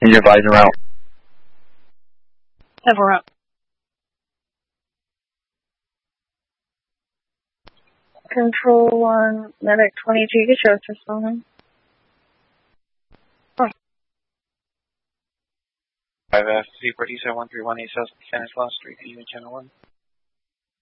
And your advisor route. Several route. Control 1, Medic 22, get your system. 5F, Seaport East 131 East South Stanislaus Street, Unit Channel 1.